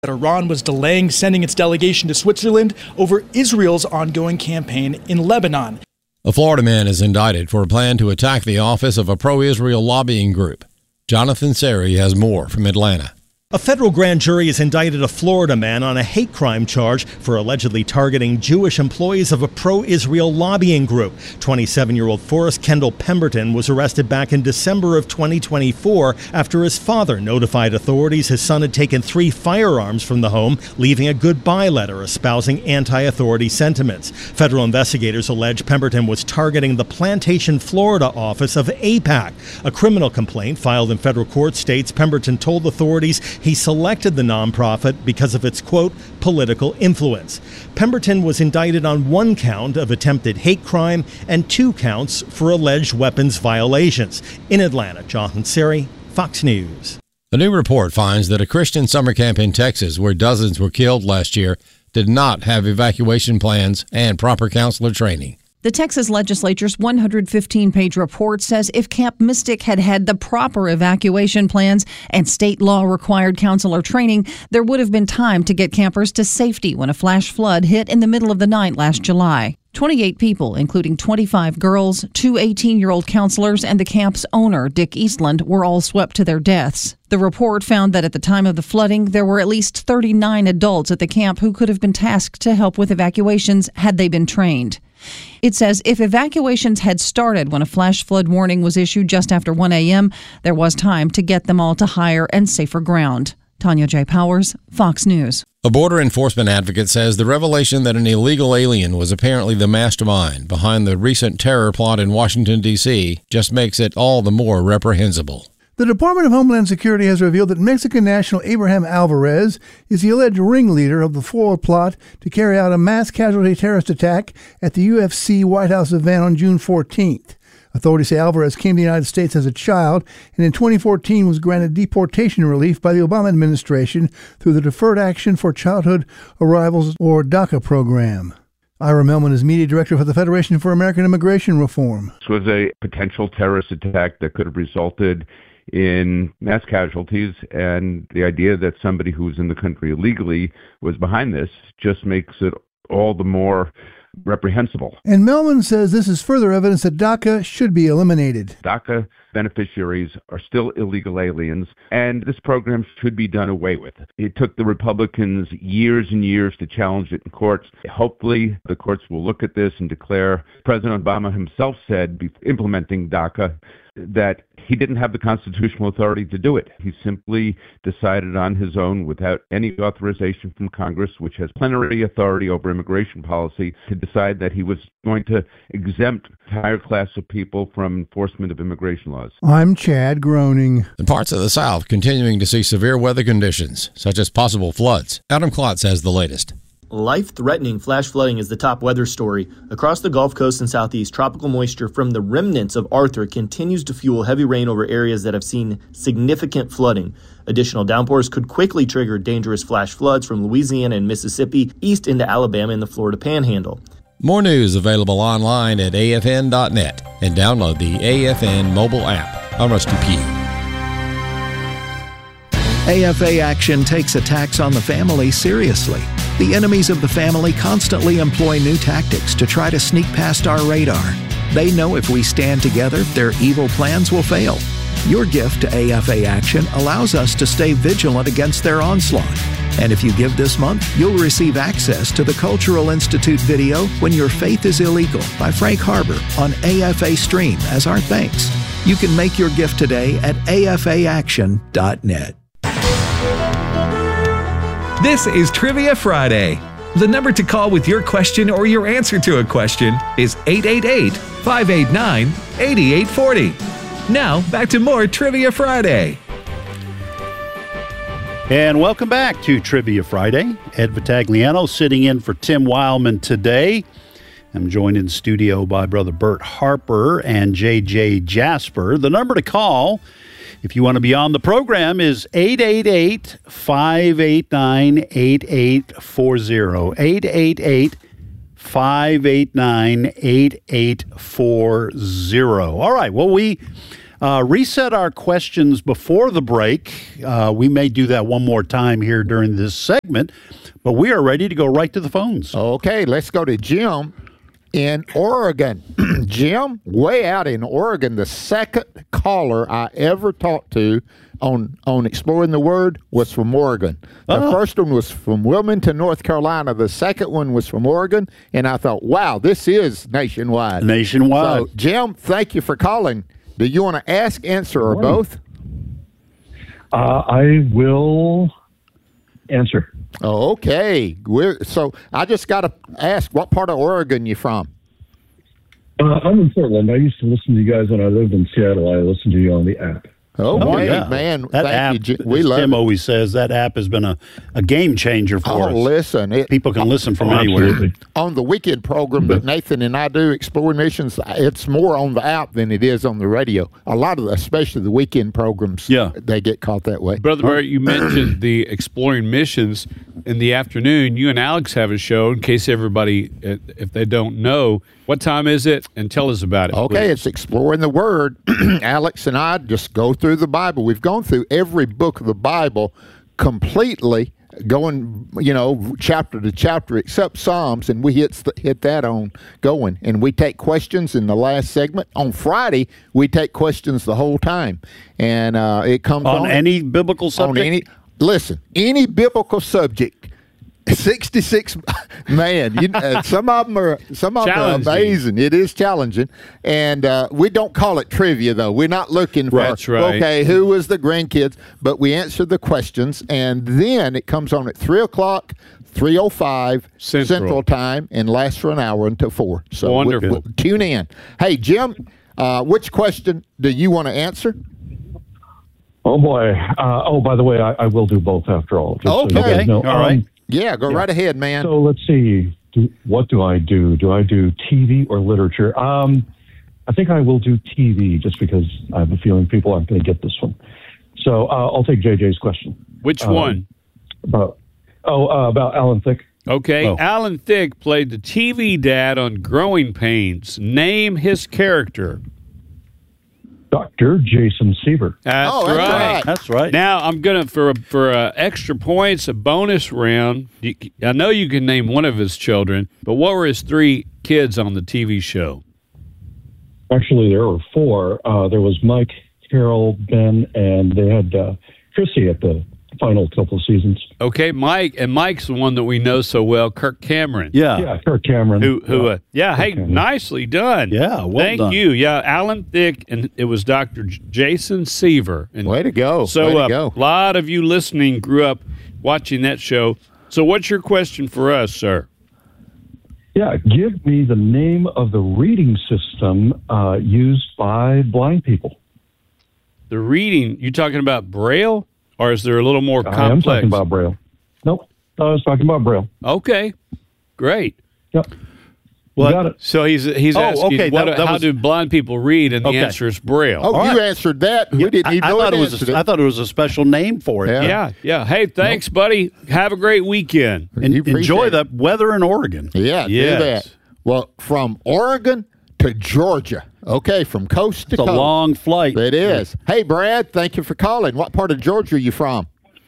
that Iran was delaying sending its delegation to Switzerland over Israel's ongoing campaign in Lebanon. A Florida man is indicted for a plan to attack the office of a pro-Israel lobbying group. Jonathan Seri has more from Atlanta. A federal grand jury has indicted a Florida man on a hate crime charge for allegedly targeting Jewish employees of a pro-Israel lobbying group. 27-year-old Forrest Kendall Pemberton was arrested back in December of 2024 after his father notified authorities his son had taken 3 firearms from the home, leaving a goodbye letter espousing anti-authority sentiments. Federal investigators allege Pemberton was targeting the Plantation, Florida office of AIPAC. A criminal complaint filed in federal court states Pemberton told authorities he selected the nonprofit because of its, quote, political influence. Pemberton was indicted on 1 count of attempted hate crime and 2 counts for alleged weapons violations. In Atlanta, Jonathan Seri, Fox News. A new report finds that a Christian summer camp in Texas, where dozens were killed last year, did not have evacuation plans and proper counselor training. The Texas legislature's 115-page report says if Camp Mystic had had the proper evacuation plans and state law-required counselor training, there would have been time to get campers to safety when a flash flood hit in the middle of the night last July. 28 people, including 25 girls, 2 18-year-old counselors, and the camp's owner, Dick Eastland, were all swept to their deaths. The report found that at the time of the flooding, there were at least 39 adults at the camp who could have been tasked to help with evacuations had they been trained. It says if evacuations had started when a flash flood warning was issued just after 1 a.m., there was time to get them all to higher and safer ground. Tanya J. Powers, Fox News. A border enforcement advocate says the revelation that an illegal alien was apparently the mastermind behind the recent terror plot in Washington, D.C. just makes it all the more reprehensible. The Department of Homeland Security has revealed that Mexican national Abraham Alvarez is the alleged ringleader of the forward plot to carry out a mass casualty terrorist attack at the UFC White House event on June 14th. Authorities say Alvarez came to the United States as a child and in 2014 was granted deportation relief by the Obama administration through the Deferred Action for Childhood Arrivals, or DACA program. Ira Melman is media director for the Federation for American Immigration Reform. This was a potential terrorist attack that could have resulted in mass casualties, and the idea that somebody who's in the country illegally was behind this just makes it all the more reprehensible. And Melman says this is further evidence that DACA should be eliminated. DACA beneficiaries are still illegal aliens, and this program should be done away with. It took the Republicans years and years to challenge it in courts. Hopefully, the courts will look at this and declare. President Obama himself said, implementing DACA, that he didn't have the constitutional authority to do it. He simply decided on his own without any authorization from Congress, which has plenary authority over immigration policy, to decide that he was going to exempt an entire class of people from enforcement of immigration laws. I'm Chad Groening. In parts of the South, continuing to see severe weather conditions, such as possible floods. Adam Klotz has the latest. Life-threatening flash flooding is the top weather story. Across the Gulf Coast and Southeast, tropical moisture from the remnants of Arthur continues to fuel heavy rain over areas that have seen significant flooding. Additional downpours could quickly trigger dangerous flash floods from Louisiana and Mississippi east into Alabama and the Florida Panhandle. More news available online at afn.net and download the AFN mobile app. I'm Rusty Pugh. AFA Action takes attacks on the family seriously. The enemies of the family constantly employ new tactics to try to sneak past our radar. They know if we stand together, their evil plans will fail. Your gift to AFA Action allows us to stay vigilant against their onslaught. And if you give this month, you'll receive access to the Cultural Institute video When Your Faith is Illegal by Frank Harbor on AFA Stream as our thanks. You can make your gift today at afaaction.net. This is Trivia Friday. The number to call with your question or your answer to a question is 888-589-8840. Now, back to more Trivia Friday. And welcome back to Trivia Friday. Ed Vitagliano sitting in for Tim Wildman today. I'm joined in studio by Brother Bert Harper and J.J. Jasper. The number to call, if you want to be on the program, is 888-589-8840. 888-589-8840. All right, well, we Reset our questions before the break. We may do that one more time here during this segment, but we are ready to go right to the phones. Okay, let's go to Jim in Oregon. Jim, way out in Oregon, the second caller I ever talked to on Exploring the Word was from Oregon. The first one was from Wilmington, North Carolina. The second one was from Oregon, and I thought, wow, this is nationwide. Nationwide. So, Jim, thank you for calling. Do you want to ask, answer, or both? I will answer. Oh, okay. So I just got to ask, what part of Oregon you from? I'm in Portland. I used to listen to you guys when I lived in Seattle. I listened to you on the app. Man. That app, we love Tim it. always says, that app has been a game changer for us. Listen. People can listen from anywhere. Absolutely. On the weekend program that Nathan and I do, Exploring Missions, it's more on the app than it is on the radio. A lot of, especially the weekend programs, they get caught that way. Brother Bert, you mentioned the Exploring Missions in the afternoon. You and Alex have a show, in case everybody, if they don't know. What time is it? And tell us about it. Okay, please. It's Exploring the Word. Alex and I just go through the Bible. We've gone through every book of the Bible completely, going, chapter to chapter, except Psalms, and we hit that on going. And we take questions in the last segment. On Friday, we take questions the whole time. And it comes on any biblical subject? Any biblical subject. 66, man. Some of them are amazing. It is challenging, and we don't call it trivia though. We're not looking for okay, who was the grandkids, but we answer the questions, and then it comes on at 3:00, 3:05 Central Time, and lasts for an hour until 4. So wonderful. Tune in. Hey Jim, which question do you want to answer? Oh boy. By the way, I will do both after all. Just so you guys know. All right. Yeah, go right ahead, man. So let's see. What do I do? Do I do TV or literature? I think I will do TV just because I have a feeling people aren't going to get this one. So I'll take JJ's question. Which one? About Alan Thicke. Okay, Alan Thicke played the TV dad on Growing Pains. Name his character. Dr. Jason Seaver. That's right. That's right. Now I'm gonna for extra points, a bonus round. I know you can name one of his children, but what were his 3 kids on the TV show? Actually, there were 4. There was Mike, Carol, Ben, and they had Chrissy at the final couple of seasons. Okay, Mike's the one that we know so well, Kirk Cameron. Yeah, Kirk Cameron. Nicely done. Yeah, Thank done. you. Yeah, Alan Thicke, and it was Dr. Jason Seaver. And way to go. So way to go. A lot of you listening grew up watching that show. So what's your question for us, sir? Yeah, give me the name of the reading system used by blind people. The reading, you talking about Braille? Or is there a little more complex? I am talking about Braille. Nope, I was talking about Braille. Okay, great. Yep. What? Got it. So he's asking, okay. how do blind people read? And the answer is Braille. Oh, you answered that. We didn't even know I thought it was a special name for it. Yeah. Hey, thanks, buddy. Have a great weekend. And enjoy the weather in Oregon. Yeah, do that. Well, from Oregon to Georgia. Okay, from coast to coast. It's a long flight. It is. Hey, Brad, thank you for calling. What part of Georgia are you from?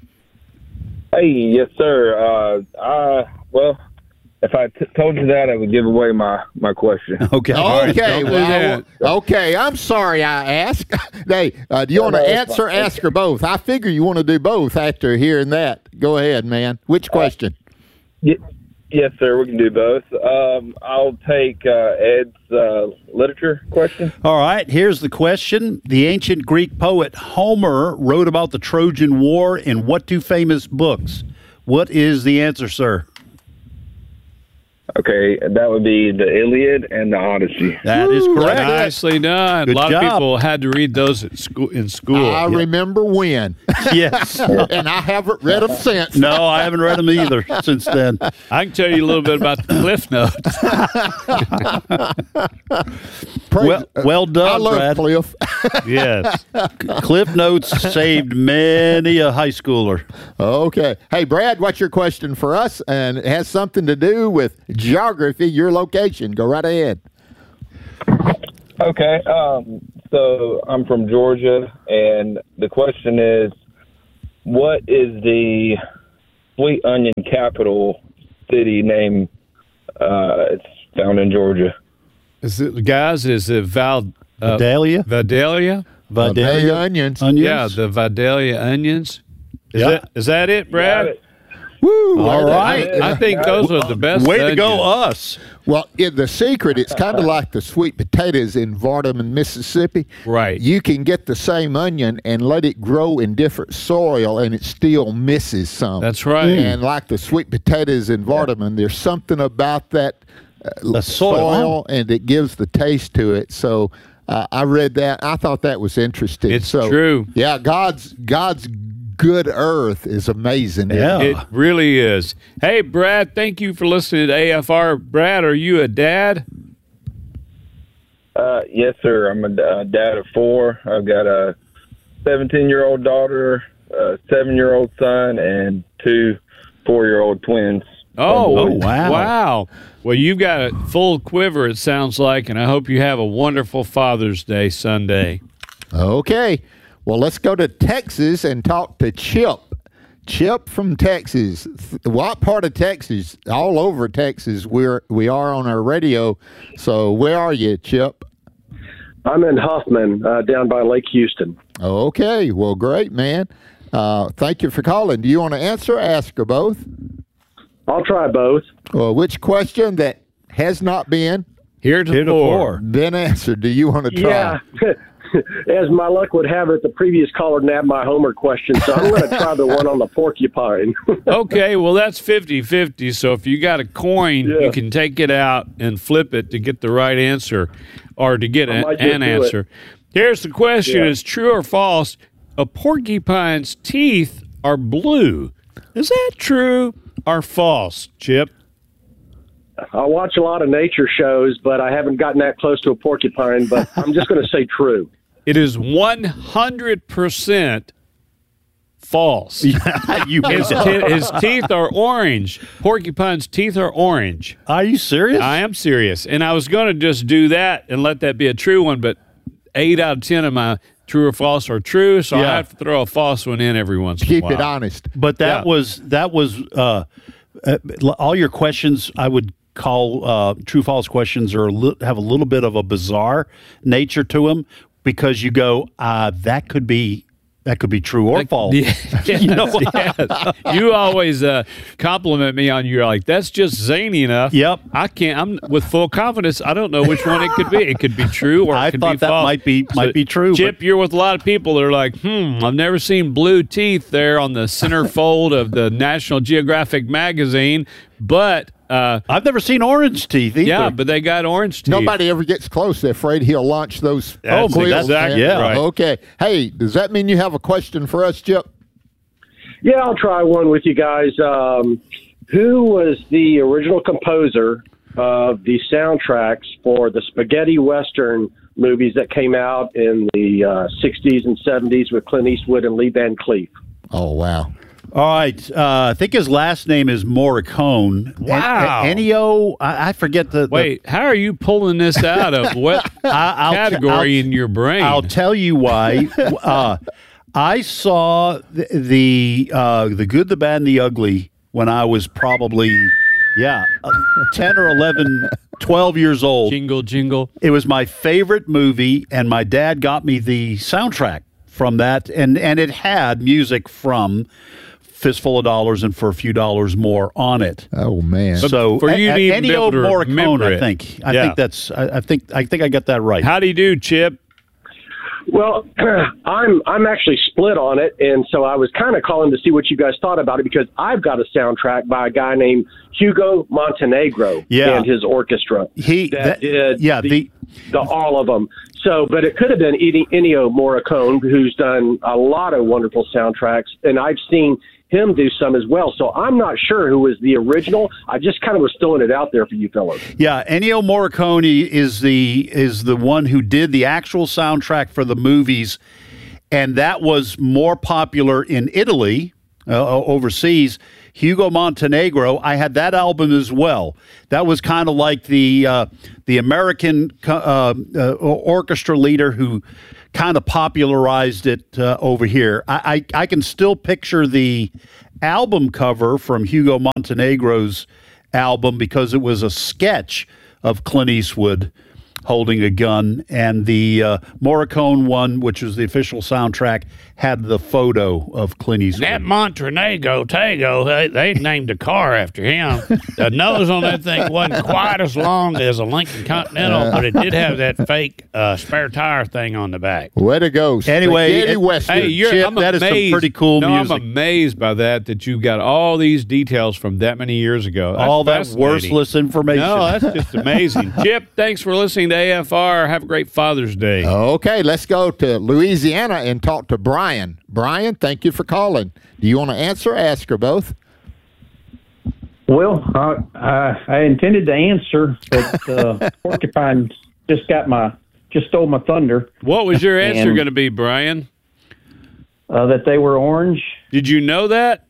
Hey, yes, sir. Well, if I told you that, I would give away my question. Okay. Okay, I'm sorry I asked. Hey, do you want to answer, ask, or both? I figure you want to do both after hearing that. Go ahead, man. Which question? Yes, sir, we can do both. I'll take Ed's literature question. All right, here's the question. The ancient Greek poet Homer wrote about the Trojan War in what 2 famous books? What is the answer, sir? Okay, that would be the Iliad and the Odyssey. That is correct. Nicely done. Good a lot job. of people had to read those at school. I remember when. Yes. And I haven't read them since. No, I haven't read them either since then. I can tell you a little bit about the Cliff Notes. Well done, I love Brad. Cliff. Yes. Cliff Notes saved many a high schooler. Okay. Hey, Brad, what's your question for us? And it has something to do with geography, your location. Go right ahead. Okay. So I'm from Georgia, and the question is, what is the sweet onion capital city name? It's found in Georgia. Is it Vidalia? Vidalia? Vidalia onions. Yeah, the Vidalia onions. Is that it, Brad? Woo! All right. I think those are the best. Way to go, onions. us. Well, the secret, it's kind of like the sweet potatoes in Vardaman, Mississippi. Right. You can get the same onion and let it grow in different soil, and it still misses some. That's right. And like the sweet potatoes in Vardaman, there's something about that The soil, and it gives the taste to it. So I read that. I thought that was interesting. It's true. Yeah, God's good earth is amazing. Yeah. It really is. Hey, Brad, thank you for listening to AFR. Brad, are you a dad? Yes, sir. I'm a dad of 4. I've got a 17-year-old daughter, a 7-year-old son, and 2 4-year-old twins. Oh, wow. Wow. Well, you've got a full quiver, it sounds like, and I hope you have a wonderful Father's Day Sunday. Okay. Well, let's go to Texas and talk to Chip. Chip from Texas. What part of Texas? All over Texas we are on our radio. So where are you, Chip? I'm in Huffman, down by Lake Houston. Okay. Well, great, man. Thank you for calling. Do you want to answer or ask or both? I'll try both. Well, which question that has not been heretofore been answered do you want to try? Yeah. As my luck would have it, the previous caller nabbed my Homer question, so I'm going to try the one on the porcupine. Okay, well, that's 50-50, so if you got a coin, you can take it out and flip it to get the right answer or to get an answer. Here's the question. Is true or false, a porcupine's teeth are blue? Is that true or false, Chip? I watch a lot of nature shows, but I haven't gotten that close to a porcupine, but I'm just going to say true. It is 100% false. His teeth are orange. Porcupine's teeth are orange. Are you serious? I am serious. And I was going to just do that and let that be a true one, but 8 out of 10 of my true or false are true, so I have to throw a false one in every once in a while. Keep it honest. But that was all your questions I would call true-false questions or have a little bit of a bizarre nature to them because you go, that could be true or false. Yes. You always compliment me on you're like, that's just zany enough. Yep. I'm with full confidence. I don't know which one it could be. It could be true or it could be false. I thought that might be true. Chip, you're with a lot of people that are like, I've never seen blue teeth there on the centerfold of the National Geographic magazine, but I've never seen orange teeth either. Yeah, but they got orange teeth. Nobody ever gets close. They're afraid he'll launch those. That's exactly right. Okay. Hey, does that mean you have a question for us, Chip? Yeah, I'll try one with you guys. Who was the original composer of the soundtracks for the spaghetti Western movies that came out in the 60s and 70s with Clint Eastwood and Lee Van Cleef? Oh, wow. All right. I think his last name is Morricone. Wow. Ennio, I forget the... Wait, how are you pulling this out of what category in your brain? I'll tell you why. I saw the Good, the Bad, and the Ugly when I was probably, 10 or 11, 12 years old. Jingle, jingle. It was my favorite movie, and my dad got me the soundtrack from that, and it had music from Fistful of Dollars and For a Few Dollars More on it. Oh man! So for you to even be able to remember it, I think I got that right. How do you do, Chip? Well, I'm actually split on it, and so I was kind of calling to see what you guys thought about it because I've got a soundtrack by a guy named Hugo Montenegro and his orchestra. The all of them. So, but it could have been Ennio Morricone, who's done a lot of wonderful soundtracks, and I've seen him do some as well. So I'm not sure who was the original. I just kind of was throwing it out there for you fellows. Yeah, Ennio Morricone is the one who did the actual soundtrack for the movies, and that was more popular in Italy overseas. Hugo Montenegro, I had that album as well. That was kind of like the American orchestra leader who kind of popularized it over here. I can still picture the album cover from Hugo Montenegro's album because it was a sketch of Clint Eastwood holding a gun, and the Morricone one, which was the official soundtrack, had the photo of Clint Eastwood. That Montenegro Tago, they named a car after him. The nose on that thing wasn't quite as long as a Lincoln Continental, but it did have that fake spare tire thing on the back. Way to go. Anyway, Chip, that is some pretty cool music. I'm amazed by that you got all these details from that many years ago. That's all that worthless information. No, that's just amazing. Chip, thanks for listening to AFR. Have a great Father's Day. Okay, let's go to Louisiana and talk to Brian. Brian, thank you for calling. Do you want to answer or ask her both? Well, I intended to answer, but Porcupine just stole my thunder. What was your answer going to be, Brian? That they were orange. Did you know that?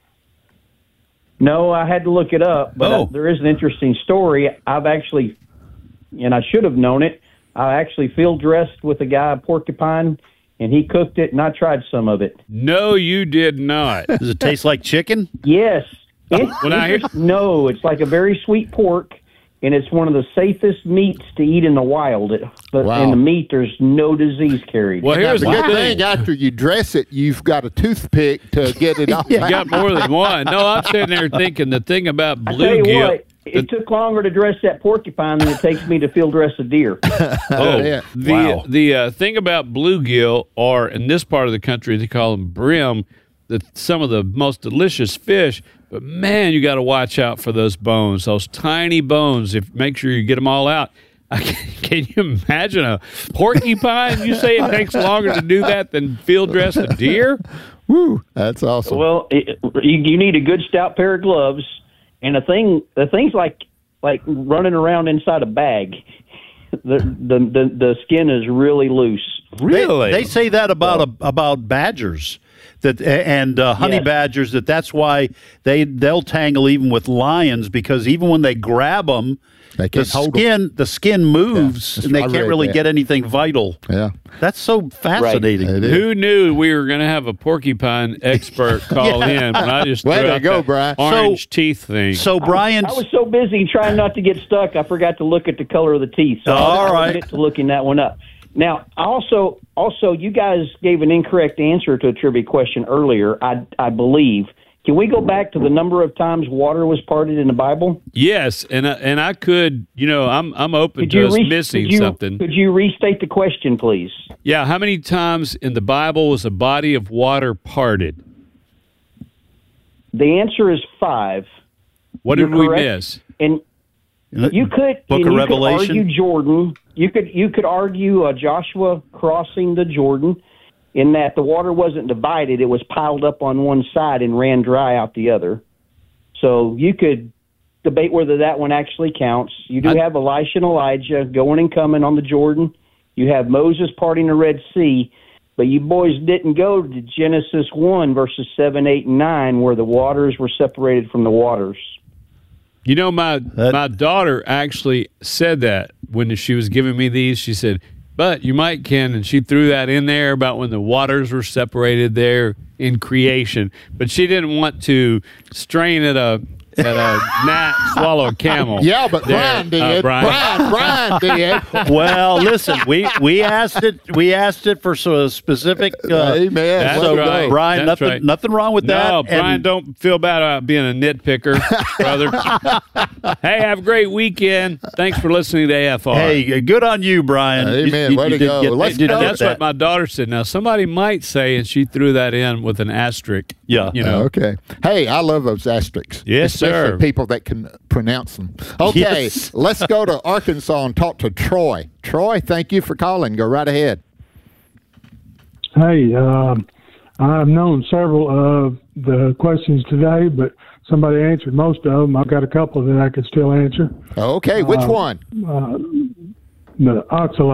No, I had to look it up, but there is an interesting story. I've actually, and I should have known it, I actually field dressed with a guy, Porcupine, and he cooked it, and I tried some of it. No, you did not. Does it taste like chicken? Yes. No, it's like a very sweet pork, and it's one of the safest meats to eat in the wild. In the meat, there's no disease carried. Well, here's the good thing. After you dress it, you've got a toothpick to get it off. You got more than one. No, I'm sitting there thinking the thing about bluegill. It took longer to dress that porcupine than it takes me to field dress a deer. The thing about bluegill, or in this part of the country, they call them brim, some of the most delicious fish. But, man, you got to watch out for those bones, those tiny bones. Make sure you get them all out. Can you imagine a porcupine? You say it takes longer to do that than field dress a deer? Woo, that's awesome. Well, you need a good stout pair of gloves. And the thing's like running around inside a bag. The skin is really loose. Really, they say that about badgers, and honey badgers. That's why they'll tangle even with lions, because even when they grab them, the skin moves, and they can't really get anything vital. Yeah, that's so fascinating. Right. Who knew we were going to have a porcupine expert call in? When I just threw out that orange teeth thing. So Brian, I was so busy trying not to get stuck, I forgot to look at the color of the teeth. So I get to looking that one up. Now, also, you guys gave an incorrect answer to a trivia question earlier, I believe. Can we go back to the number of times water was parted in the Bible? Yes, and I could, I'm open to us missing something. Could you restate the question, please? Yeah, how many times in the Bible was a body of water parted? The answer is 5. What did we miss? And you could argue Jordan. You could argue Joshua crossing the Jordan, in that the water wasn't divided, it was piled up on one side and ran dry out the other. So you could debate whether that one actually counts. You do have Elisha and Elijah going and coming on the Jordan. You have Moses parting the Red Sea, but you boys didn't go to Genesis 1, verses 7, 8, and 9, where the waters were separated from the waters. You know, my daughter actually said that when she was giving me these. She said, but you might, Ken, and she threw that in there about when the waters were separated there in creation. But she didn't want to strain at a gnat swallow a camel. Yeah, but Brian did. Brian did. Well, listen, we asked it for a specific. Amen. That's right. Brian, nothing wrong with that. No, Brian, don't feel bad about being a nitpicker, brother. Hey, have a great weekend. Thanks for listening to AFR. Hey, good on you, Brian. Amen. Way to go. That's what my daughter said. Now, somebody might say, and she threw that in with an asterisk. Yeah. Okay. Hey, I love those asterisks. Yes, sir. Especially people that can pronounce them. Okay, let's go to Arkansas and talk to Troy. Troy, thank you for calling. Go right ahead. Hey, I've known several of the questions today, but somebody answered most of them. I've got a couple that I could still answer. Okay, which one? The oxalotl.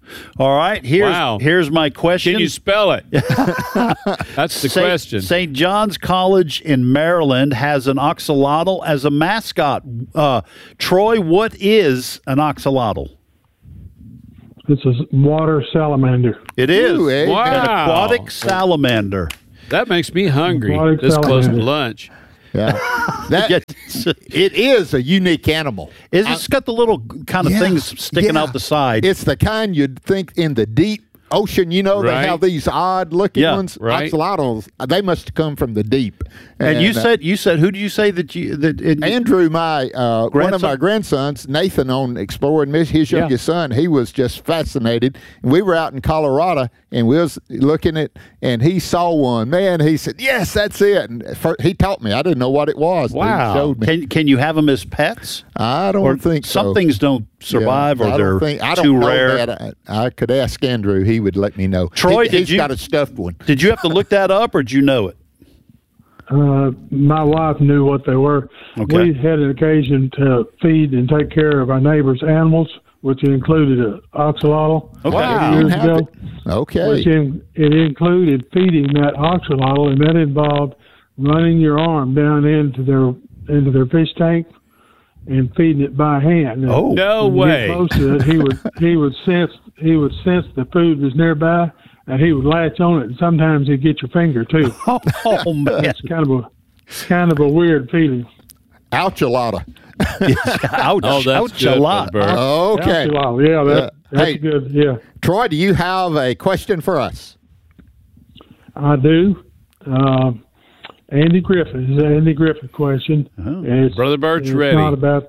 All right, here's my question. Can you spell it? That's the question. St. John's College in Maryland has an axolotl as a mascot. Troy, what is an axolotl? It's a water salamander. It is. Ooh, An aquatic salamander. That makes me hungry Aquatic this close to salamander. lunch. Yeah. It is a unique animal. It's got the little kind of things sticking out the side. It's the kind you'd think in the deep ocean, they have these odd looking ones. Right. Axolotls, they must come from the deep. And you said who did you say Andrew, one of my grandsons, Nathan, on Exploring his youngest son, he was just fascinated. And we were out in Colorado and we was looking at, and he saw one. Man, he said, "Yes, that's it." And he taught me. I didn't know what it was. Wow. He showed me. Can you have them as pets? I don't think so. Some things don't survive, or they're too rare. That. I could ask Andrew; he would let me know. Troy, he's got a stuffed one. Did you have to look that up, or did you know it? My wife knew what they were. Okay. We had an occasion to feed and take care of our neighbors' animals, which included an axolotl. Wow. Years ago. Okay. Which it included feeding that axolotl, and that involved running your arm down into their fish tank and feeding it by hand. And Oh, no when you way! get close to it, he would sense the food was nearby, and he would latch on it. And sometimes he'd get your finger too. Oh man, it's kind of a weird feeling. Ouchalata. Ouch! Oh, that's Ouchalata. good, Bert. Okay. Yeah, that's good. Yeah, Troy, do you have a question for us? I do. Andy Griffith is an Andy Griffith question. Brother Bert's it's ready. Not about.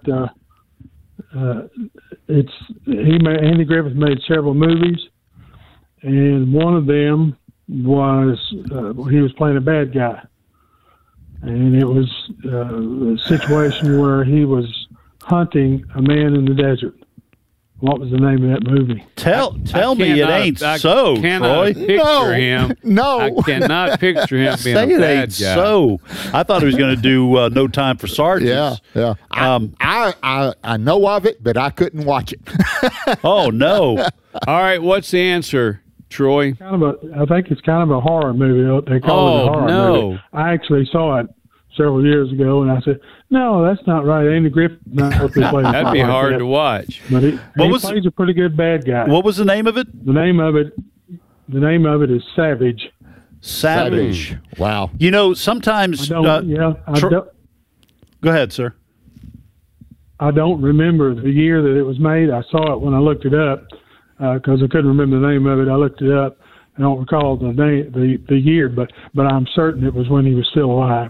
Andy Griffith made several movies, and one of them was he was playing a bad guy, and it was a situation where he was hunting a man in the desert. What was the name of that movie? Tell me it ain't so, I cannot Troy. picture him. No. I cannot picture him being Say a it bad ain't guy. so. I thought he was going to do No Time for Sergeants. Yeah. I know of it, but I couldn't watch it. Oh no! All right, what's the answer, Troy? I think it's kind of a horror movie. They call it a horror movie. I actually saw it several years ago, and I said, "No, that's not right." Andy Griffith. That'd be hard to watch. But he plays a pretty good bad guy. What was the name of it? The name of it is Savage. Savage. Wow. Sometimes. Go ahead, sir. I don't remember the year that it was made. I saw it when I looked it up because I couldn't remember the name of it. I looked it up. I don't recall the name, the year, but I'm certain it was when he was still alive.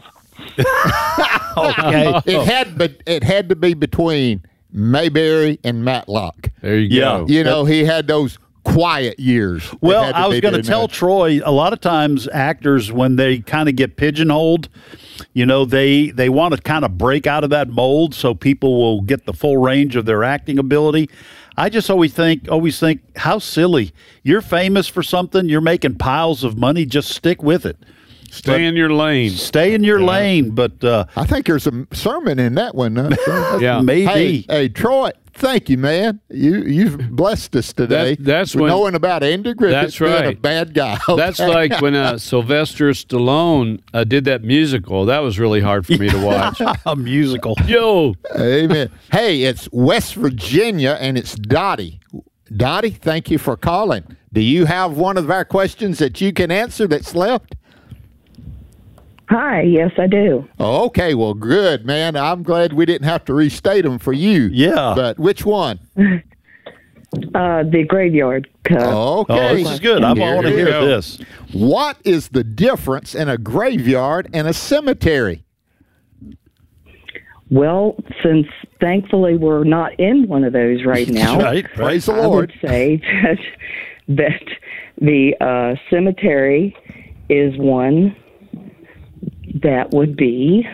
Okay. It had to be between Mayberry and Matlock. There you go. He had those quiet years. Well, I was going to tell Troy, a lot of times actors, when they kind of get pigeonholed, they want to kind of break out of that mold so people will get the full range of their acting ability. I just always think, how silly. You're famous for something. You're making piles of money. Just stick with it. Stay in your lane. Stay in your lane. But I think there's a sermon in that one. Yeah, maybe. Hey, Troy, thank you, man. You've blessed us today. That's with when knowing about Andy Griffith being a bad guy. Okay. That's like when Sylvester Stallone did that musical. That was really hard for me to watch. A musical. Yo. Amen. Hey, it's West Virginia, and it's Dottie. Dottie, thank you for calling. Do you have one of our questions that you can answer that's left? Hi, yes, I do. Oh, okay, well, good, man. I'm glad we didn't have to restate them for you. Yeah. But which one? The graveyard cup. Okay. Oh, this is good. I want to hear this. What is the difference in a graveyard and a cemetery? Well, since thankfully we're not in one of those right now, right. Praise the Lord. I would say that the cemetery is one that would be,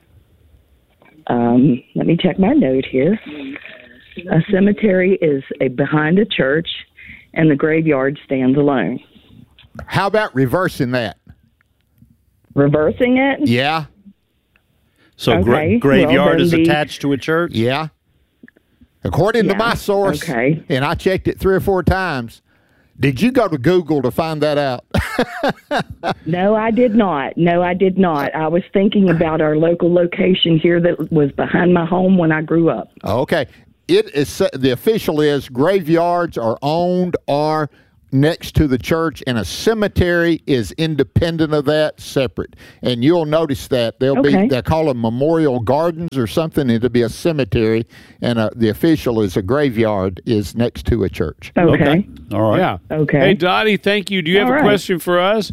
let me check my note here. A cemetery is behind a church, and the graveyard stands alone. How about reversing that? Reversing it? Yeah. So Okay. graveyard Well, is then attached to a church? Yeah. According to my source, and I checked it 3 or 4 times. Did you go to Google to find that out? No, I did not. I was thinking about our local location here that was behind my home when I grew up. Okay. It is the official is graveyards are owned or next to the church, and a cemetery is independent of that, separate. And you'll notice that they'll they call them memorial gardens or something. It'll be a cemetery, and the official is a graveyard is next to a church. Okay. All right. Yeah. Okay. Hey, Dottie, thank you. Do you have a question for us?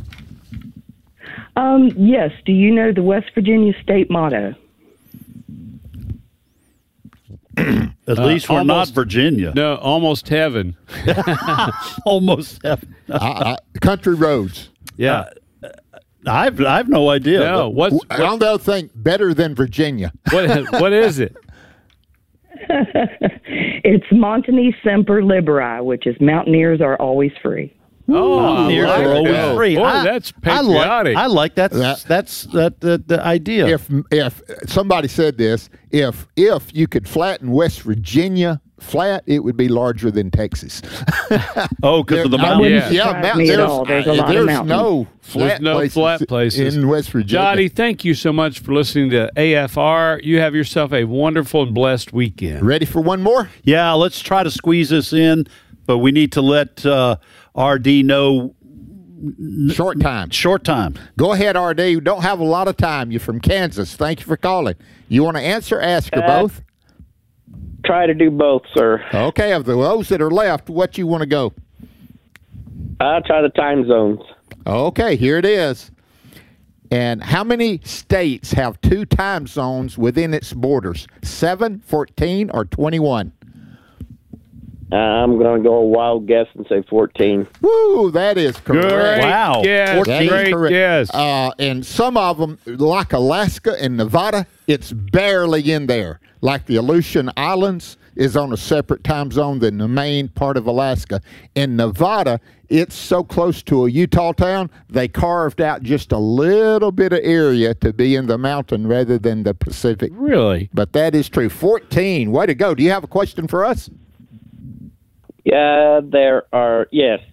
Yes. Do you know the West Virginia state motto? At least we're not Virginia. No, almost heaven. Almost heaven. Country roads. Yeah. I have no idea. No, I don't think better than Virginia. What is it? It's Montani Semper Liberi, which is Mountaineers are always free. Mountaineers are always free. Boy, that's patriotic. I like that. That's the idea. If somebody said this, if you could flatten West Virginia flat, it would be larger than Texas. Because of the mountains. There's no flat places in West Virginia. Dottie, thank you so much for listening to AFR. You have yourself a wonderful and blessed weekend. Ready for one more? Yeah, let's try to squeeze this in, but we need to let RD know. Short time. Go ahead, RD. You don't have a lot of time. You're from Kansas. Thank you for calling. You want to answer, ask, or both? Try to do both, sir. Okay, of those that are left, what you want to go? I'll try the time zones. Okay, here it is. And how many states have 2 time zones within its borders? 7, 14, or 21? I'm going to go a wild guess and say 14. Woo, that is correct. Great. Wow. Yes, great guess. And some of them, like Alaska and Nevada, it's barely in there. Like the Aleutian Islands is on a separate time zone than the main part of Alaska. In Nevada, it's so close to a Utah town, they carved out just a little bit of area to be in the mountain rather than the Pacific. Really? But that is true. 14. Way to go. Do you have a question for us? Yeah, there are,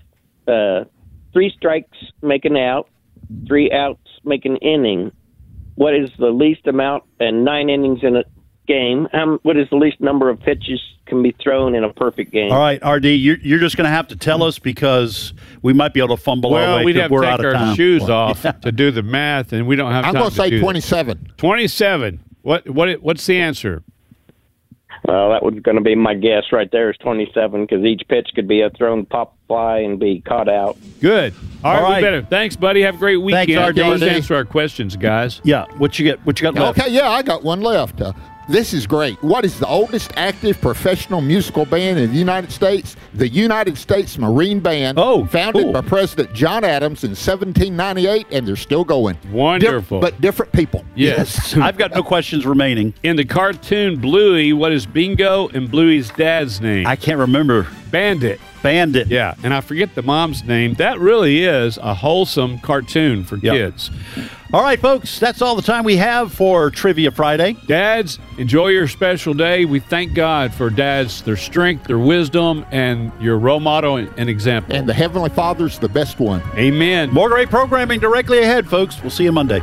3 strikes make an out, 3 outs make an inning. What is the least amount and 9 innings in a game? What is the least number of pitches can be thrown in a perfect game? All right, RD, you're just going to have to tell us because we might be able to fumble our way. We'd have to take our time. shoes off to do the math, and we don't have time. I'm going to say 27. 27. What's the answer? Well, that was going to be my guess right there is 27 because each pitch could be a thrown pop fly and be caught out. Good. All right. We better. Thanks, buddy. Have a great weekend. Thanks, RD. Let's answer our questions, guys. Yeah. What you got left? Okay, I got one left. This is great. What is the oldest active professional musical band in the United States? The United States Marine Band. Founded by President John Adams in 1798, and they're still going. Wonderful. But different people. Yes. I've got no questions remaining. In the cartoon Bluey, what is Bingo and Bluey's dad's name? I can't remember. Bandit. Yeah. And I forget the mom's name. That really is a wholesome cartoon for kids. All right, folks, that's all the time we have for Trivia Friday. Dads, enjoy your special day. We thank God for dads, their strength, their wisdom, and your role model and example. And the Heavenly Father's the best one. Amen. More great programming directly ahead, folks. We'll see you Monday.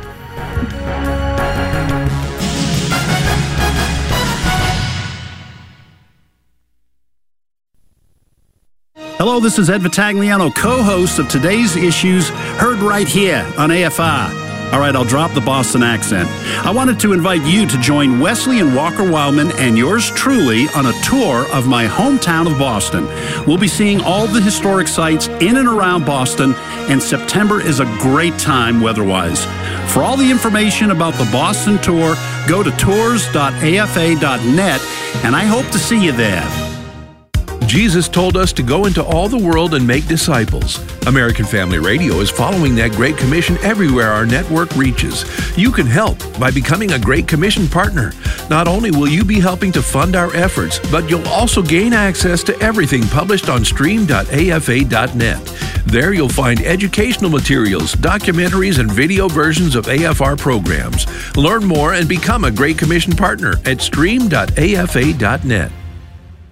Hello, this is Ed Vitagliano, co-host of today's issues, heard right here on AFR. All right, I'll drop the Boston accent. I wanted to invite you to join Wesley and Walker Wildman and yours truly on a tour of my hometown of Boston. We'll be seeing all the historic sites in and around Boston, and September is a great time weather-wise. For all the information about the Boston tour, go to tours.afa.net, and I hope to see you there. Jesus told us to go into all the world and make disciples. American Family Radio is following that Great Commission everywhere our network reaches. You can help by becoming a Great Commission partner. Not only will you be helping to fund our efforts, but you'll also gain access to everything published on stream.afa.net. There you'll find educational materials, documentaries, and video versions of AFR programs. Learn more and become a Great Commission partner at stream.afa.net.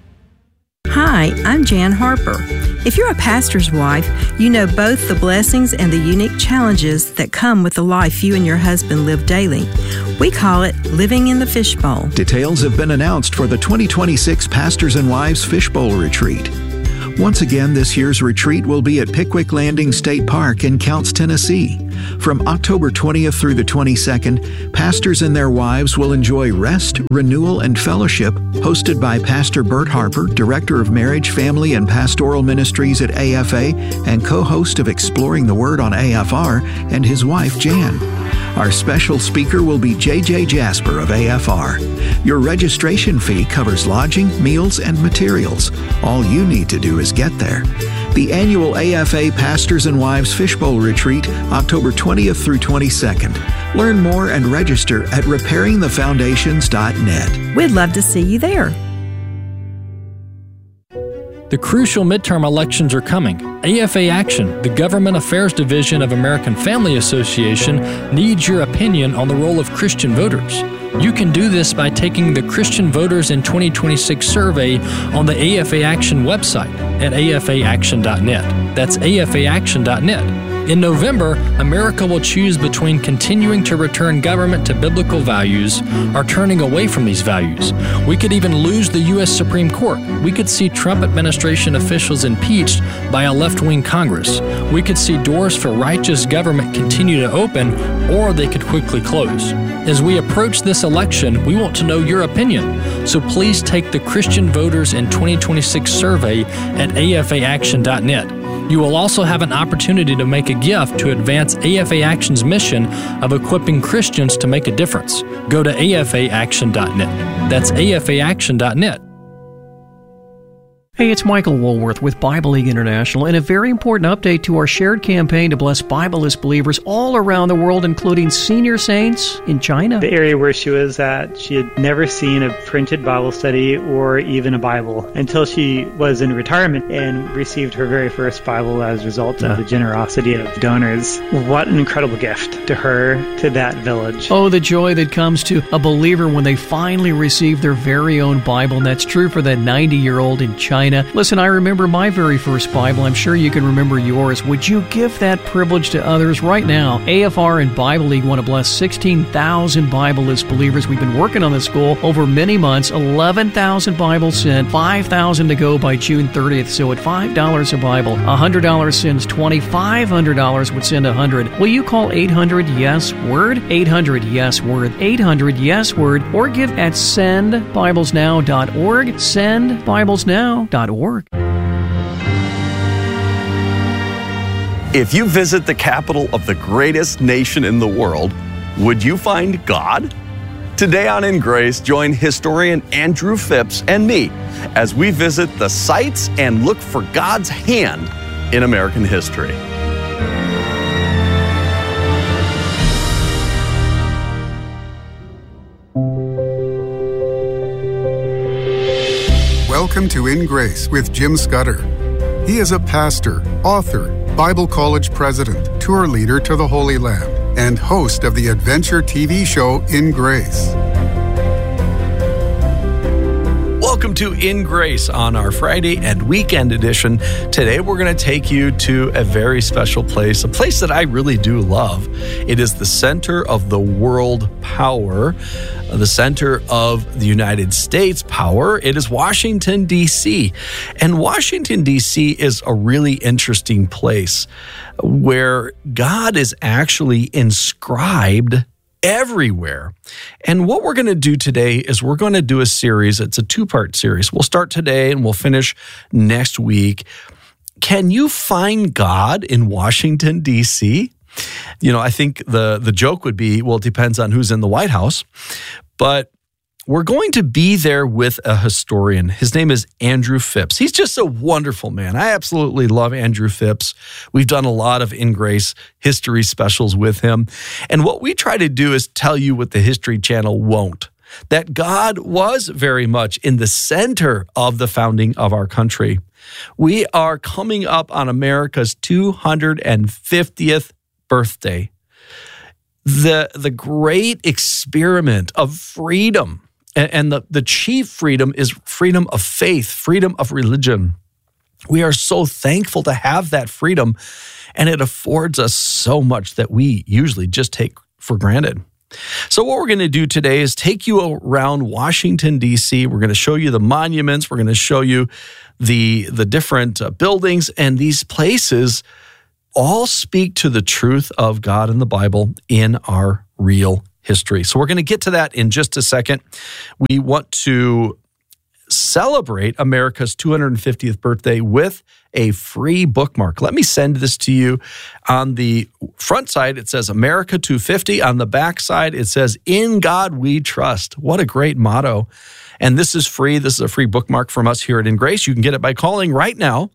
Hi, I'm Jan Harper. If you're a pastor's wife, you know both the blessings and the unique challenges that come with the life you and your husband live daily. We call it living in the fishbowl. Details have been announced for the 2026 Pastors and Wives Fishbowl Retreat. Once again, this year's retreat will be at Pickwick Landing State Park in Counce, Tennessee. From October 20th through the 22nd, pastors and their wives will enjoy rest, renewal, and fellowship, hosted by Pastor Bert Harper, Director of Marriage, Family, and Pastoral Ministries at AFA and co-host of Exploring the Word on AFR, and his wife, Jan. Our special speaker will be J.J. Jasper of AFR. Your registration fee covers lodging, meals, and materials. All you need to do is get there. The annual AFA Pastors and Wives Fishbowl Retreat, October 20th through 22nd. Learn more and register at repairingthefoundations.net. We'd love to see you there. The crucial midterm elections are coming. AFA Action, the Government Affairs Division of American Family Association, needs your opinion on the role of Christian voters. You can do this by taking the Christian Voters in 2026 survey on the AFA Action website at afaaction.net. That's afaaction.net. In November, America will choose between continuing to return government to biblical values or turning away from these values. We could even lose the U.S. Supreme Court. We could see Trump administration officials impeached by a left-wing Congress. We could see doors for righteous government continue to open, or they could quickly close. As we approach this election, we want to know your opinion. So please take the Christian Voters in 2026 survey at afaaction.net. You will also have an opportunity to make a gift to advance AFA Action's mission of equipping Christians to make a difference. Go to afaaction.net. That's afaaction.net. Hey, it's Michael Woolworth with Bible League International, and a very important update to our shared campaign to bless Bibleless believers all around the world, including senior saints in China. The area where she was at, she had never seen a printed Bible study or even a Bible until she was in retirement and received her very first Bible as a result of the generosity of donors. What an incredible gift to her, to that village. Oh, the joy that comes to a believer when they finally receive their very own Bible, and that's true for that 90-year-old in China. Listen, I remember my very first Bible. I'm sure you can remember yours. Would you give that privilege to others right now? AFR and Bible League want to bless 16,000 Bibleless believers. We've been working on this goal over many months. 11,000 Bibles sent, 5,000 to go by June 30th. So at $5 a Bible, $100 sends 20, $500 would send 100. Will you call 800-YES-WORD? 800-YES-WORD, 800-YES-WORD, or give at sendbiblesnow.org, sendbiblesnow.org. If you visit the capital of the greatest nation in the world, would you find God? Today on In Grace, join historian Andrew Phipps and me as we visit the sites and look for God's hand in American history. Welcome to In Grace with Jim Scudder. He is a pastor, author, Bible college president, tour leader to the Holy Land, and host of the adventure TV show In Grace. Welcome to In Grace on our Friday and weekend edition. Today we're going to take you to a very special place, a place that I really do love. It is the center of the world power, the center of the United States power. It is Washington, D.C. And Washington, D.C. is a really interesting place where God is actually inscribed everywhere. And what we're going to do today is we're going to do a series. It's a two-part series. We'll start today and we'll finish next week. Can you find God in Washington, D.C.? You know, I think the joke would be, well, it depends on who's in the White House. But we're going to be there with a historian. His name is Andrew Phipps. He's just a wonderful man. I absolutely love Andrew Phipps. We've done a lot of In Grace history specials with him. And what we try to do is tell you what the History Channel won't. That God was very much in the center of the founding of our country. We are coming up on America's 250th birthday. The great experiment of freedom And the chief freedom is freedom of faith, freedom of religion. We are so thankful to have that freedom, and it affords us so much that we usually just take for granted. So what we're going to do today is take you around Washington, D.C. We're going to show you the monuments. We're going to show you the different buildings, and these places all speak to the truth of God and the Bible in our real history. So we're going to get to that in just a second. We want to celebrate America's 250th birthday with a free bookmark. Let me send this to you. On the front side, it says America 250. On the back side, it says In God We Trust. What a great motto. And this is free. This is a free bookmark from us here at In Grace. You can get it by calling right now,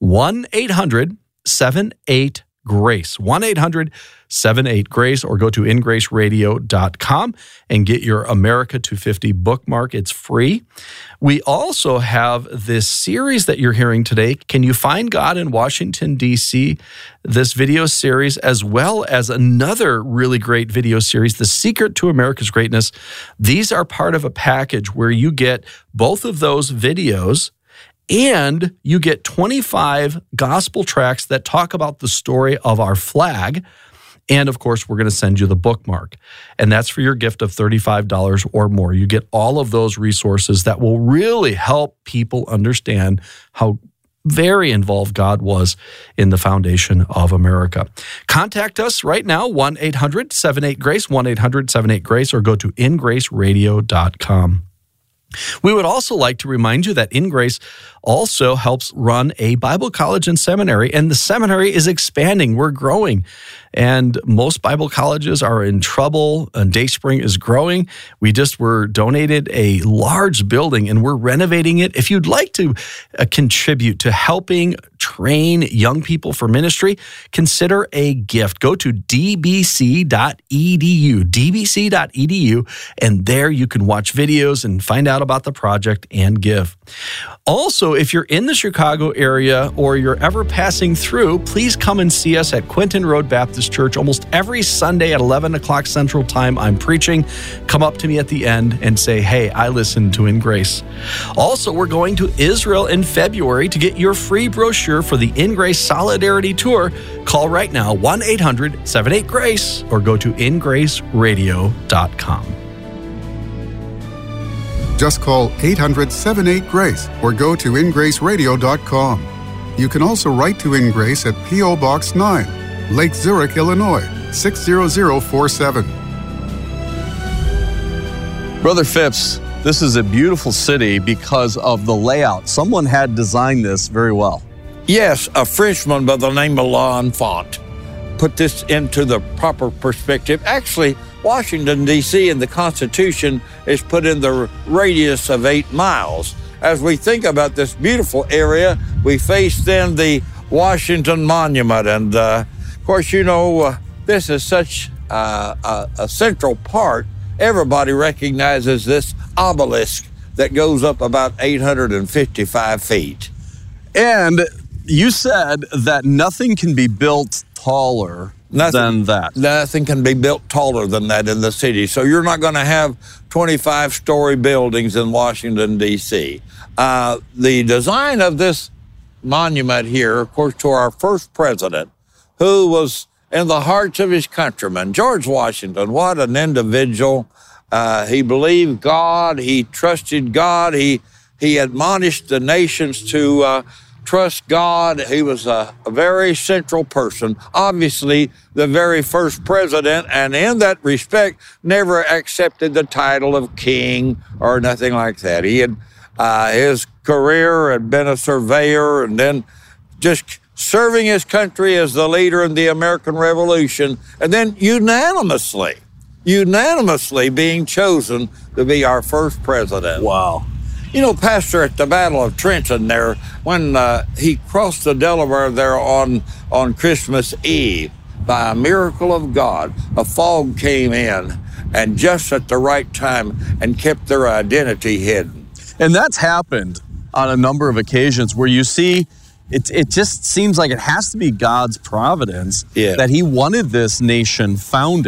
1-800-78-GRACE, 1-800-78-GRACE, or go to ingraceradio.com and get your America 250 bookmark. It's free. We also have this series that you're hearing today, Can You Find God in Washington, D.C.? This video series, as well as another really great video series, The Secret to America's Greatness. These are part of a package where you get both of those videos, and you get 25 gospel tracts that talk about the story of our flag. And of course, we're going to send you the bookmark. And that's for your gift of $35 or more. You get all of those resources that will really help people understand how very involved God was in the foundation of America. Contact us right now, 1-800-78-GRACE, 1-800-78-GRACE, or go to ingraceradio.com. We would also like to remind you that In Grace also helps run a Bible college and seminary, and the seminary is expanding. We're growing, and most Bible colleges are in trouble, and Dayspring is growing. We just were donated a large building, and we're renovating it. If you'd like to contribute to helping train young people for ministry, consider a gift. Go to dbc.edu, and there you can watch videos and find out about the project and give. Also, if you're in the Chicago area or you're ever passing through, please come and see us at Quinton Road Baptist Church. Almost every Sunday at 11 o'clock Central Time, I'm preaching. Come up to me at the end and say, hey, I listened to In Grace. Also, we're going to Israel in February. To get your free brochure for the In Grace Solidarity Tour, call right now, 1-800-78-GRACE, or go to ingraceradio.com. Just call 800-78-GRACE or go to ingraceradio.com. You can also write to In Grace at P.O. Box 9, Lake Zurich, Illinois, 60047. Brother Phipps, this is a beautiful city because of the layout. Someone had designed this very well. Yes, a Frenchman by the name of L'Enfant put this into the proper perspective. Actually, Washington, D.C. and the Constitution is put in the radius of 8 miles. As we think about this beautiful area, we face then the Washington Monument. And, of course, you know, this is such a central part. Everybody recognizes this obelisk that goes up about 855 feet. And you said that nothing can be built taller than that. Nothing can be built taller than that in the city. So you're not going to have 25-story buildings in Washington, D.C. The design of this monument here, of course, to our first president, who was in the hearts of his countrymen, George Washington. What an individual. He believed God. He trusted God. He admonished the nations to trust God. He was a very central person, obviously the very first president, and in that respect, never accepted the title of king or nothing like that. He had his career had been a surveyor, and then just serving his country as the leader in the American Revolution, and then unanimously being chosen to be our first president. Wow. You know, Pastor, at the Battle of Trenton there, when he crossed the Delaware there on Christmas Eve, by a miracle of God, a fog came in, and just at the right time, and kept their identity hidden. And that's happened on a number of occasions where you see, it just seems like it has to be God's providence that he wanted this nation founded.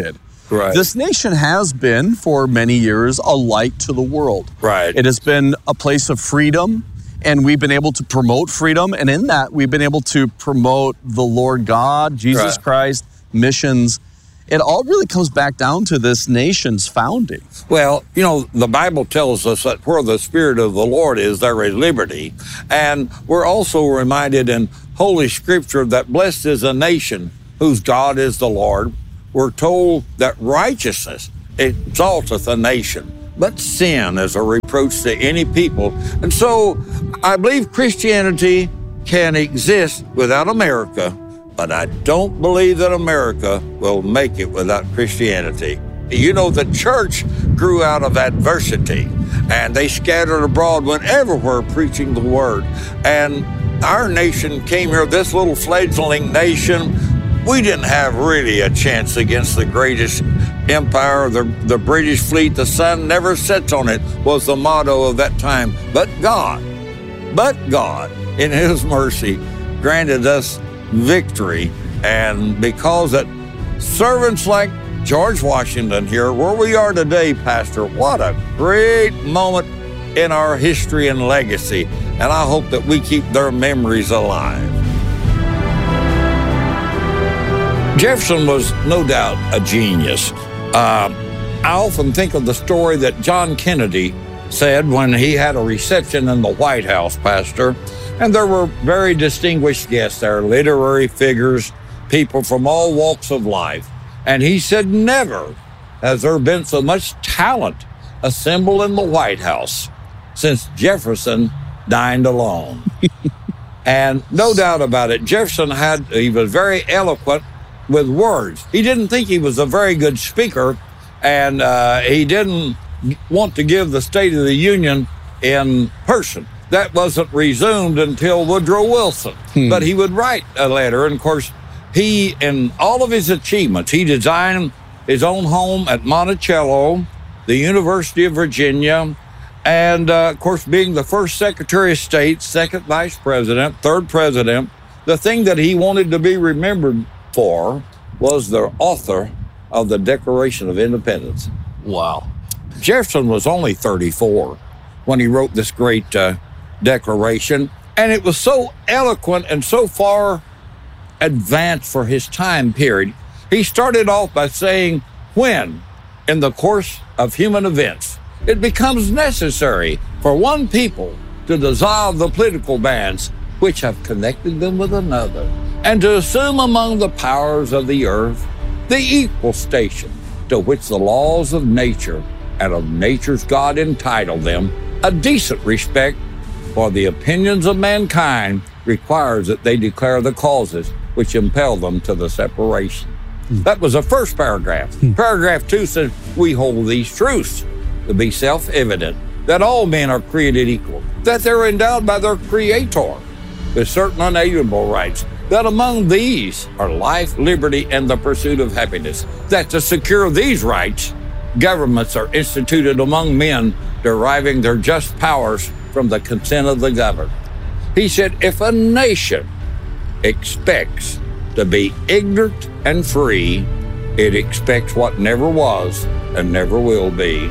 Right. This nation has been, for many years, a light to the world. Right. It has been a place of freedom, and we've been able to promote freedom. And in that, we've been able to promote the Lord God, Jesus Christ, missions. It all really comes back down to this nation's founding. Well, you know, the Bible tells us that where the Spirit of the Lord is, there is liberty. And we're also reminded in Holy Scripture that blessed is a nation whose God is the Lord. We're told that righteousness exalteth a nation, but sin is a reproach to any people. And so I believe Christianity can exist without America, but I don't believe that America will make it without Christianity. You know, the church grew out of adversity, and they scattered abroad, went everywhere preaching the word. And our nation came here, this little fledgling nation. We didn't have really a chance against the greatest empire, the British fleet. The sun never sets on it was the motto of that time. But God, in His mercy, granted us victory. And because that servants like George Washington here, where we are today, Pastor, what a great moment in our history and legacy. And I hope that we keep their memories alive. Jefferson was no doubt a genius. I often think of the story that John Kennedy said when he had a reception in the White House, Pastor, and there were very distinguished guests there, literary figures, people from all walks of life. And he said, never has there been so much talent assembled in the White House since Jefferson dined alone. And no doubt about it, Jefferson he was very eloquent with words. He didn't think he was a very good speaker, and he didn't want to give the State of the Union in person. That wasn't resumed until Woodrow Wilson. But he would write a letter, and of course, he, in all of his achievements, he designed his own home at Monticello, the University of Virginia, and of course, being the first Secretary of State, second Vice President, third President, the thing that he wanted to be remembered for was the author of the Declaration of Independence. Wow. Jefferson was only 34 when he wrote this great declaration, and it was so eloquent and so far advanced for his time period. He started off by saying, when, in the course of human events, it becomes necessary for one people to dissolve the political bands which have connected them with another, and to assume among the powers of the earth the equal station to which the laws of nature and of nature's God entitle them, a decent respect for the opinions of mankind requires that they declare the causes which impel them to the separation. That was the first paragraph. Paragraph 2 says, we hold these truths to be self-evident, that all men are created equal, that they're endowed by their Creator with certain unalienable rights, that among these are life, liberty, and the pursuit of happiness, that to secure these rights, governments are instituted among men, deriving their just powers from the consent of the governed. He said, if a nation expects to be ignorant and free, it expects what never was and never will be.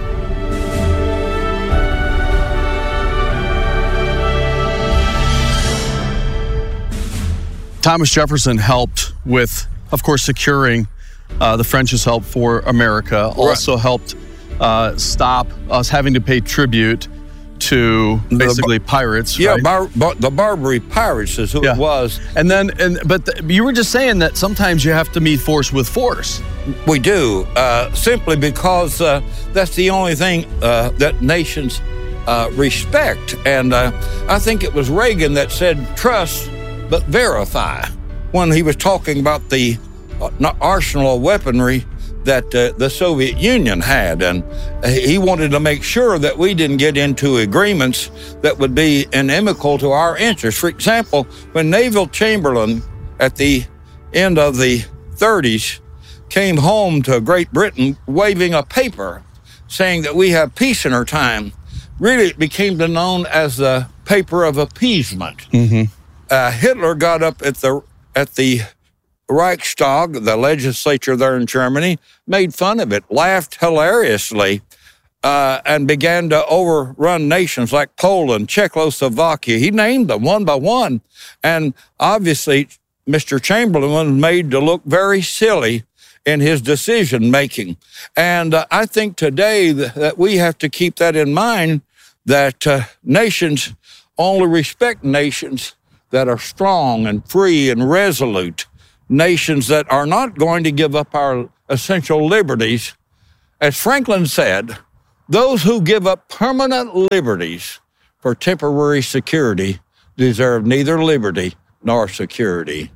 Thomas Jefferson helped with, of course, securing the French's help for America, also helped stop us having to pay tribute to basically pirates. Yeah, right? The Barbary pirates is who it was. But you were just saying that sometimes you have to meet force with force. We do, simply because that's the only thing that nations respect. And I think it was Reagan that said, trust but verify, when he was talking about the arsenal of weaponry that the Soviet Union had. And he wanted to make sure that we didn't get into agreements that would be inimical to our interests. For example, when Neville Chamberlain at the end of the 30s came home to Great Britain waving a paper saying that we have peace in our time, really it became known as the paper of appeasement. Hitler got up at the Reichstag, the legislature there in Germany, made fun of it, laughed hilariously, and began to overrun nations like Poland, Czechoslovakia. He named them one by one. And obviously, Mr. Chamberlain was made to look very silly in his decision-making. And I think today that we have to keep that in mind, that nations only respect nations that are strong and free and resolute, nations that are not going to give up our essential liberties. As Franklin said, those who give up permanent liberties for temporary security deserve neither liberty nor security.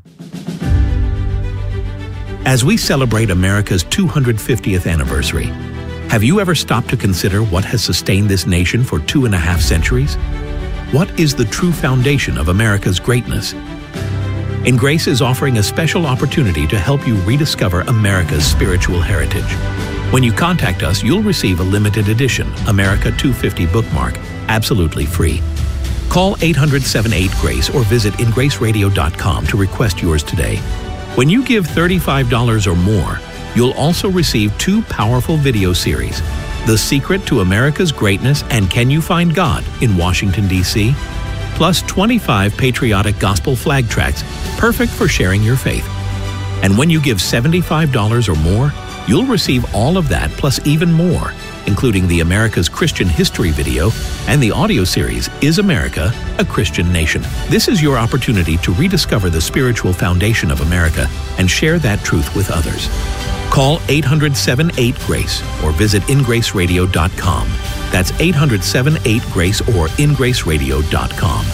As we celebrate America's 250th anniversary, have you ever stopped to consider what has sustained this nation for 2.5 centuries? What is the true foundation of America's greatness? In Grace is offering a special opportunity to help you rediscover America's spiritual heritage. When you contact us, you'll receive a limited edition America 250 bookmark, absolutely free. Call 800-78-GRACE or visit ingraceradio.com to request yours today. When you give $35 or more, you'll also receive 2 powerful video series, The Secret to America's Greatness and Can You Find God in Washington, D.C., plus 25 patriotic gospel flag tracts, perfect for sharing your faith. And when you give $75 or more, you'll receive all of that plus even more, including the America's Christian History video and the audio series, Is America a Christian Nation? This is your opportunity to rediscover the spiritual foundation of America and share that truth with others. Call 800-78-GRACE or visit ingraceradio.com. That's 800-78-GRACE or ingraceradio.com.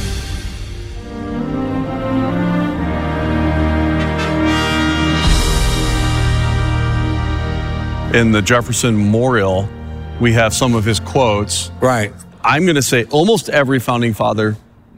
In the Jefferson Memorial, we have some of his quotes. Right. I'm going to say almost every founding father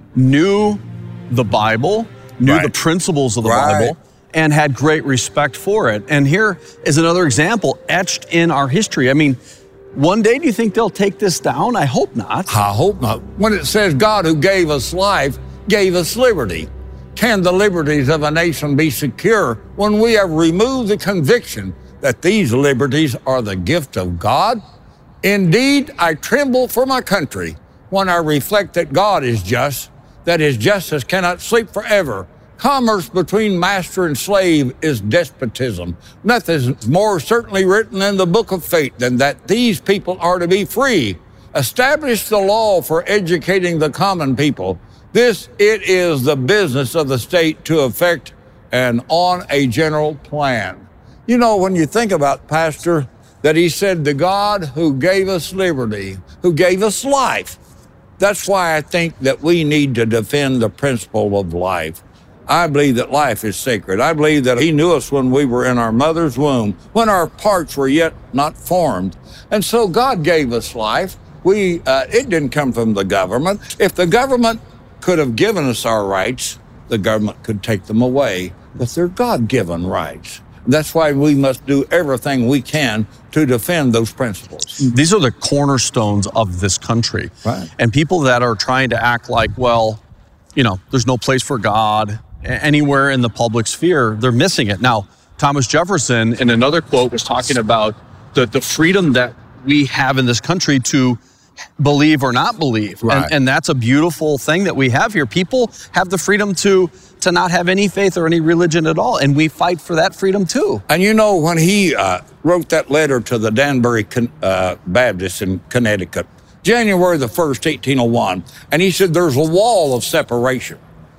knew the Bible, knew the principles of the Bible, and had great respect for it. And here is another example etched in our history. I mean, one day, do you think they'll take this down? I hope not. I hope not. When it says God who gave us life, gave us liberty, can the liberties of a nation be secure when we have removed the conviction that these liberties are the gift of God? Indeed, I tremble for my country when I reflect that God is just, that his justice cannot sleep forever. Commerce between master and slave is despotism. Nothing is more certainly written in the book of fate than that these people are to be free. Establish the law for educating the common people. This, it is the business of the state to effect and on a general plan. You know, when you think about, Pastor, that he said, the God who gave us liberty, who gave us life. That's why I think that we need to defend the principle of life. I believe that life is sacred. I believe that he knew us when we were in our mother's womb, when our parts were yet not formed. And so God gave us life. It didn't come from the government. If the government could have given us our rights, the government could take them away. But they're God-given rights. That's why we must do everything we can to defend those principles. These are the cornerstones of this country. Right. And people that are trying to act like, well, you know, there's no place for God anywhere in the public sphere, they're missing it. Now, Thomas Jefferson, in another quote, was talking about the freedom that we have in this country to believe or not believe. Right. And that's a beautiful thing that we have here. People have the freedom to not have any faith or any religion at all, and we fight for that freedom too. And you know, when he wrote that letter to the Danbury Baptists in Connecticut, January the 1st, 1801, and he said there's a wall of separation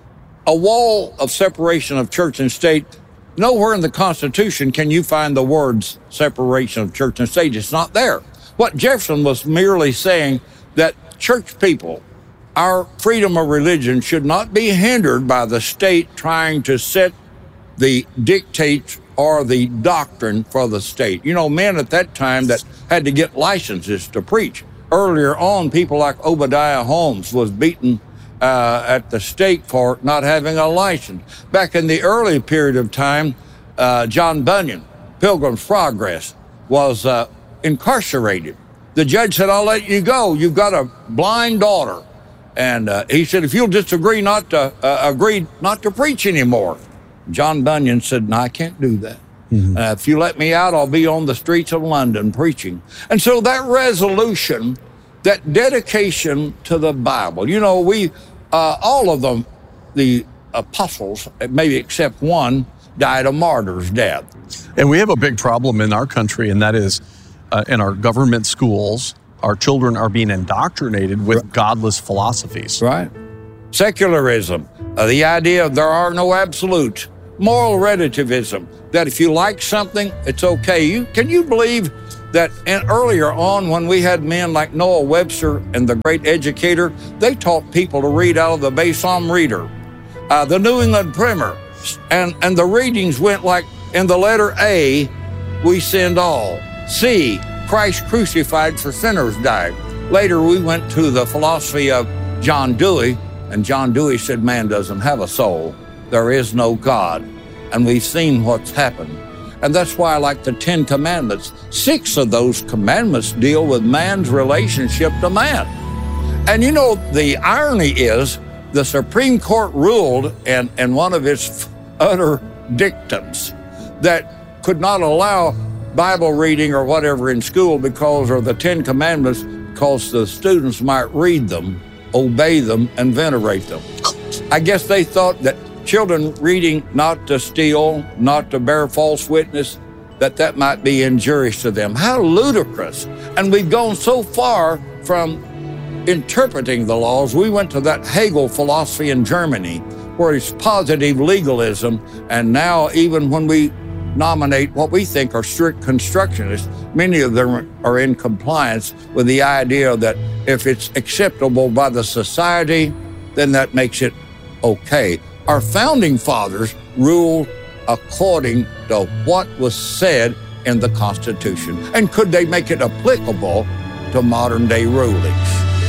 of church and state. Nowhere in the Constitution can you find the words separation of church and state. It's not there. What Jefferson was merely saying, that church people, our freedom of religion should not be hindered by the state trying to set the dictates or the doctrine for the state. You know, men at that time that had to get licenses to preach. Earlier on, people like Obadiah Holmes was beaten at the stake for not having a license. Back in the early period of time, John Bunyan, Pilgrim's Progress, was incarcerated. The judge said, I'll let you go. You've got a blind daughter. And he said, if you'll just agree not to preach anymore. John Bunyan said, no, I can't do that. If you let me out, I'll be on the streets of London preaching. And so that resolution, that dedication to the Bible, you know, we, all of them, the apostles, maybe except one, died a martyr's death. And we have a big problem in our country, and that is in our government schools, our children are being indoctrinated with godless philosophies. Right. Secularism, the idea there are no absolutes. Moral relativism, that if you like something, it's okay. Can you believe that earlier on when we had men like Noah Webster and the great educator, they taught people to read out of the Besom Reader, the New England Primer, and the readings went like, in the letter A, we sinned all. C, Christ crucified for sinners died. Later we went to the philosophy of John Dewey, and John Dewey said man doesn't have a soul. There is no God. And we've seen what's happened. And that's why I like the 10 Commandments. 6 of those commandments deal with man's relationship to man. And you know, the irony is the Supreme Court ruled in one of its utter dictums that could not allow Bible reading or whatever in school because of the 10 Commandments, because the students might read them, obey them, and venerate them. I guess they thought that children reading not to steal, not to bear false witness, that might be injurious to them. How ludicrous. And we've gone so far from interpreting the laws. We went to that Hegel philosophy in Germany, where it's positive legalism, and now even when we nominate what we think are strict constructionists, many of them are in compliance with the idea that if it's acceptable by the society, then that makes it okay. Our founding fathers ruled according to what was said in the Constitution. And could they make it applicable to modern day rulings?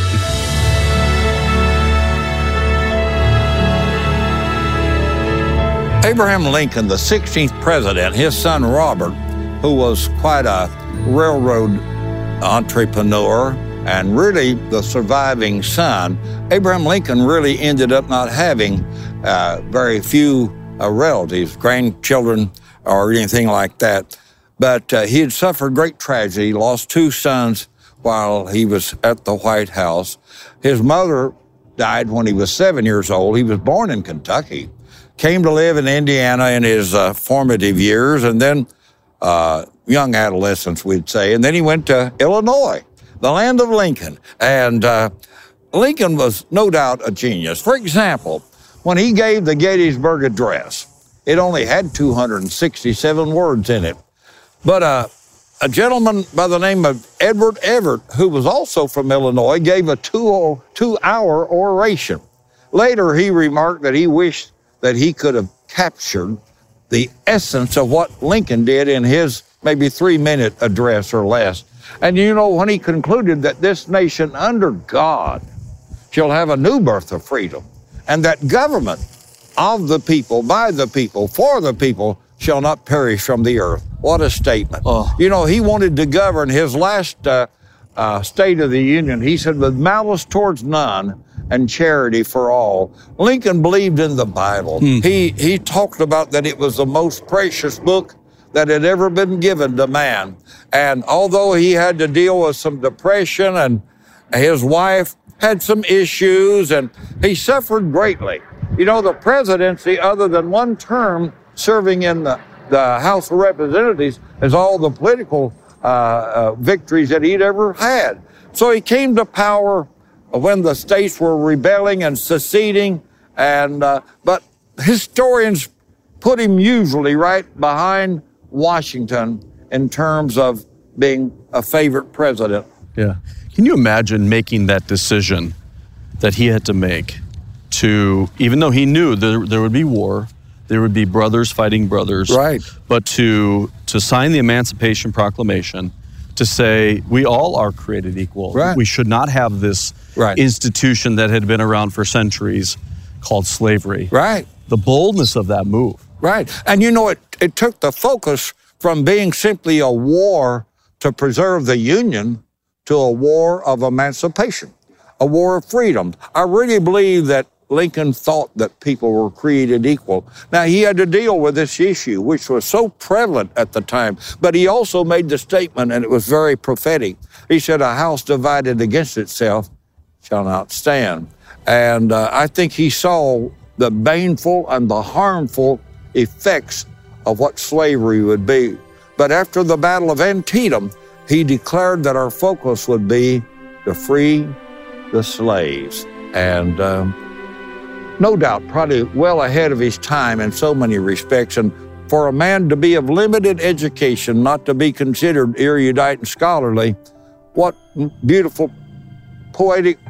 Abraham Lincoln, the 16th president, his son Robert, who was quite a railroad entrepreneur and really the surviving son, Abraham Lincoln really ended up not having very few relatives, grandchildren, or anything like that. But he had suffered great tragedy. He lost 2 sons while he was at the White House. His mother died when he was 7 years old. He was born in Kentucky, came to live in Indiana in his formative years, and then young adolescence, we'd say. And then he went to Illinois, the land of Lincoln. And Lincoln was no doubt a genius. For example, when he gave the Gettysburg Address, it only had 267 words in it. But a gentleman by the name of Edward Everett, who was also from Illinois, gave a 2-hour oration. Later, he remarked that he wished that he could have captured the essence of what Lincoln did in his maybe 3-minute address or less. And you know, when he concluded that this nation under God shall have a new birth of freedom, and that government of the people, by the people, for the people, shall not perish from the earth. What a statement. You know, he wanted to govern his last State of the Union. He said, with malice towards none and charity for all. Lincoln believed in the Bible. He talked about that it was the most precious book that had ever been given to man. And although he had to deal with some depression and his wife had some issues and he suffered greatly. You know, the presidency, other than one term serving in the House of Representatives, is all the political victories that he'd ever had. So he came to power when the states were rebelling and seceding, and but historians put him usually right behind Washington in terms of being a favorite president. Yeah. Can you imagine making that decision that he had to make to, even though he knew there would be war, there would be brothers fighting brothers, right? But to sign the Emancipation Proclamation, to say we all are created equal. Right. We should not have this institution that had been around for centuries called slavery. Right. The boldness of that move. Right. And you know, it took the focus from being simply a war to preserve the Union to a war of emancipation, a war of freedom. I really believe that Lincoln thought that people were created equal. Now, he had to deal with this issue, which was so prevalent at the time, but he also made the statement, and it was very prophetic. He said, a house divided against itself shall not stand. And I think he saw the baneful and the harmful effects of what slavery would be. But after the Battle of Antietam, he declared that our focus would be to free the slaves. And no doubt, probably well ahead of his time in so many respects. And for a man to be of limited education, not to be considered erudite and scholarly, what beautiful poetic